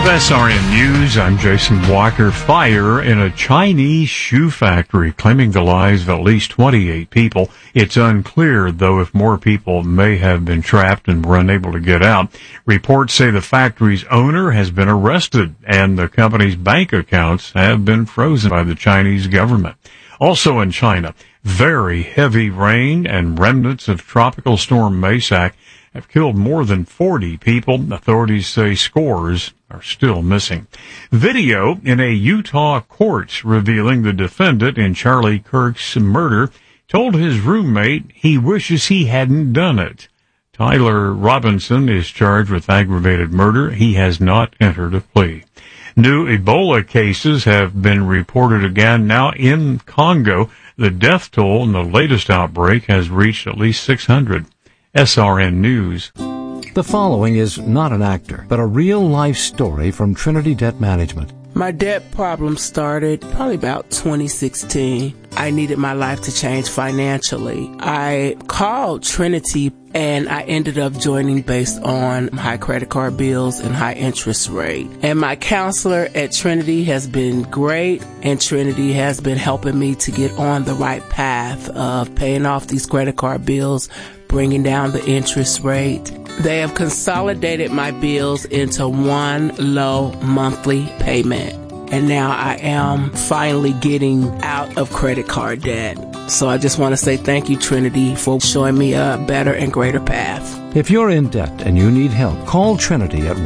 SRN News, I'm Jason Walker. Fire in a Chinese shoe factory, claiming the lives of at least 28 people. It's unclear, though, if more people may have been trapped and were unable to get out. Reports say the factory's owner has been arrested, and the company's bank accounts have been frozen by the Chinese government. Also in China, very heavy rain and remnants of Tropical Storm Maysak have killed more than 40 people. Authorities say scores are still missing. Video in a Utah court revealing the defendant in Charlie Kirk's murder told his roommate he wishes he hadn't done it. Tyler Robinson is charged with aggravated murder. He has not entered a plea. New Ebola cases have been reported again now in Congo. The death toll in the latest outbreak has reached at least 600. SRN News. The following is not an actor, but a real-life story from Trinity Debt Management. My debt problem started probably about 2016. I needed my life to change financially. I called Trinity and I ended up joining based on high credit card bills and high interest rate. And my counselor at Trinity has been great, and Trinity has been helping me to get on the right path of paying off these credit card bills, bringing down the interest rate. They have consolidated my bills into one low monthly payment. And now I am finally getting out of credit card debt. So I just want to say thank you, Trinity, for showing me a better and greater path. If you're in debt and you need help, call Trinity at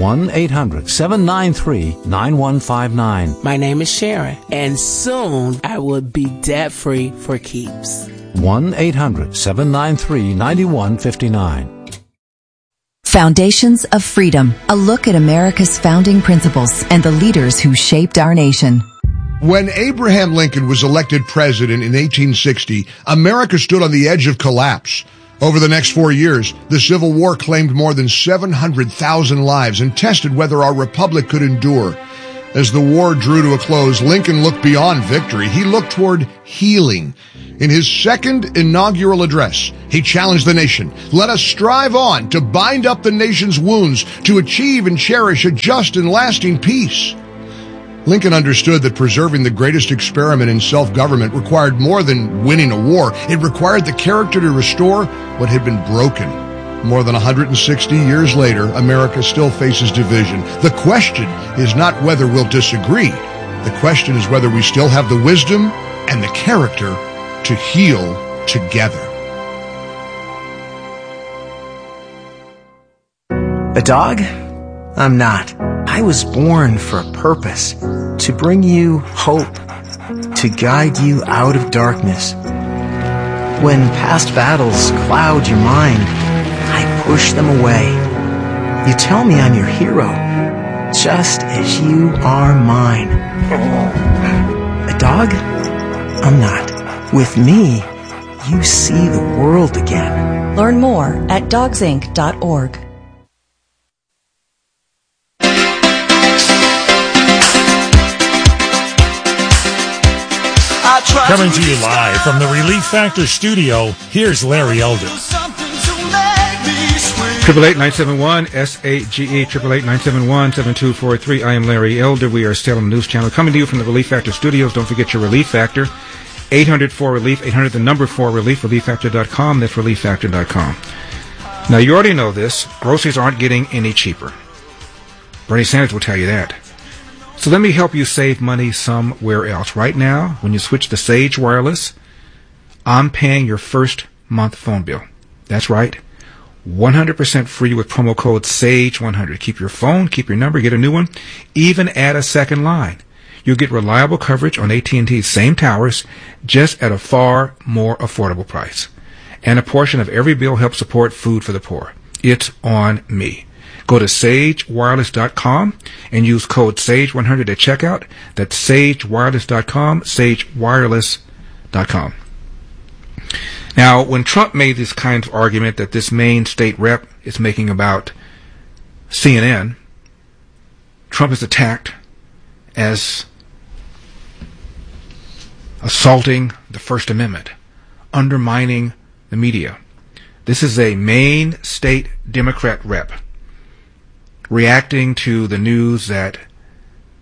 1-800-793-9159. My name is Sharon, and soon I will be debt-free for keeps. 1-800-793-9159. Foundations of Freedom, a look at America's founding principles and the leaders who shaped our nation. When Abraham Lincoln was elected president in 1860, America stood on the edge of collapse. Over the next 4 years, the Civil War claimed more than 700,000 lives and tested whether our republic could endure. As the war drew to a close, Lincoln looked beyond victory. He looked toward healing. In his second inaugural address, he challenged the nation. Let us strive on to bind up the nation's wounds, to achieve and cherish a just and lasting peace. Lincoln understood that preserving the greatest experiment in self-government required more than winning a war. It required the character to restore what had been broken. More than 160 years later, America still faces division. The question is not whether we'll disagree. The question is whether we still have the wisdom and the character to heal together. A dog? I'm not. I was born for a purpose, to bring you hope, to guide you out of darkness. When past battles cloud your mind, I push them away. You tell me I'm your hero, just as you are mine. A dog? I'm not. With me, you see the world again. Learn more at dogsinc.org. Coming to you live from the Relief Factor studio, here's Larry Elder. 888-971-SAGE, 888-971-7243. I am Larry Elder. We are still on the news channel. Coming to you from the Relief Factor studios. Don't forget your Relief Factor. 800-4RELIEF, 800 the number 4RELIEF, ReliefFactor.com. That's ReliefFactor.com. Now, you already know this. Groceries aren't getting any cheaper. Bernie Sanders will tell you that. So let me help you save money somewhere else. Right now, when you switch to Sage Wireless, I'm paying your first month phone bill. That's right. 100% free with promo code SAGE100. Keep your phone, keep your number, get a new one, even add a second line. You'll get reliable coverage on AT&T's same towers, just at a far more affordable price. And a portion of every bill helps support food for the poor. It's on me. Go to sagewireless.com and use code SAGE100 at checkout. That's sagewireless.com, sagewireless.com. Now, when Trump made this kind of argument that this Maine state rep is making about CNN, Trump is attacked as assaulting the First Amendment, undermining the media. This is a Maine state Democrat rep reacting to the news that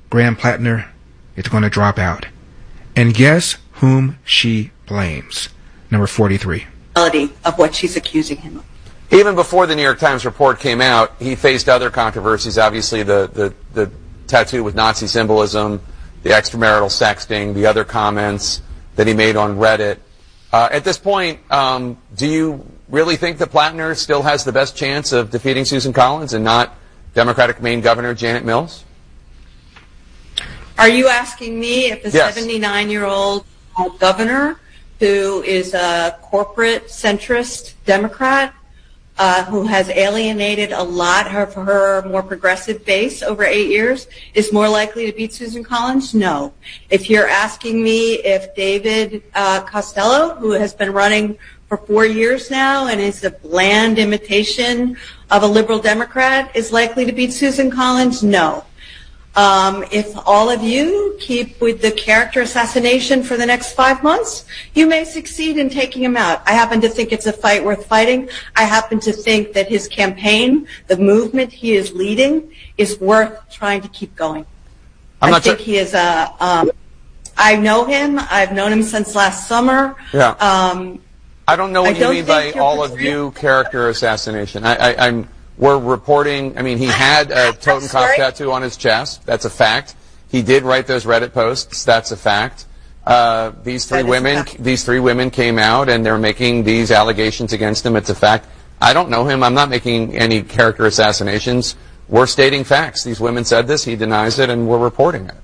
Graham Plattner is going to drop out. And guess whom she blames? Number 43. Of what she's accusing him of. Even before the New York Times report came out, he faced other controversies. Obviously, the tattoo with Nazi symbolism, the extramarital sexting, the other comments that he made on Reddit. At this point, do you really think that Plattner still has the best chance of defeating Susan Collins and not Democratic Maine Governor Janet Mills? Are you asking me if the Yes. 79-year-old governor, who is a corporate centrist Democrat, who has alienated a lot of her more progressive base over 8 years, is more likely to beat Susan Collins? No. If you're asking me if David Costello, who has been running for 4 years now and is a bland imitation of a liberal Democrat, is likely to beat Susan Collins? No. If all of you keep with the character assassination for the next 5 months, you may succeed in taking him out. I happen to think it's a fight worth fighting. I happen to think that his campaign, the movement he is leading, is worth trying to keep going. I think he is I know him. I've known him since last summer. Yeah. I don't know what you mean by all of you character assassination. We're reporting, I mean, he had a Totenkopf tattoo on his chest. That's a fact. He did write those Reddit posts. That's a fact. These three women came out and they're making these allegations against him. It's a fact. I don't know him. I'm not making any character assassinations. We're stating facts. These women said this. He denies it, and we're reporting it.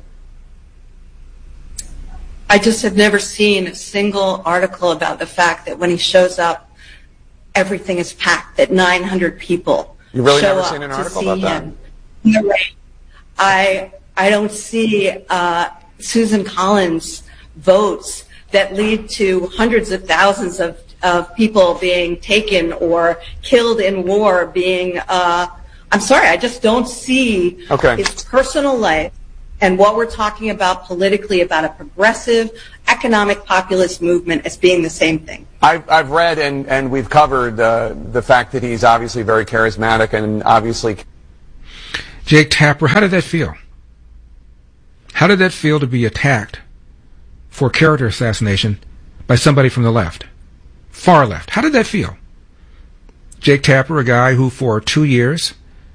I just have never seen a single article about the fact that when he shows up, everything is packed, that 900 people You really show never up seen an to article see about that? him. No way. I don't see Susan Collins votes that lead to hundreds of thousands of people being taken or killed in war being, I'm sorry, I just don't see his personal life and what we're talking about politically about a progressive economic populist movement as being the same thing. I've read and we've covered the fact that he's obviously very charismatic and obviously... Jake Tapper, how did that feel? How did that feel to be attacked for character assassination by somebody from the left? Far left. How did that feel? Jake Tapper, a guy who for 2 years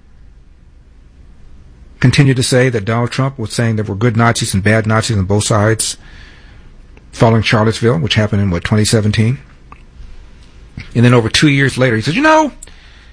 continued to say that Donald Trump was saying there were good Nazis and bad Nazis on both sides following Charlottesville, which happened in, 2017? And then over 2 years later, he says,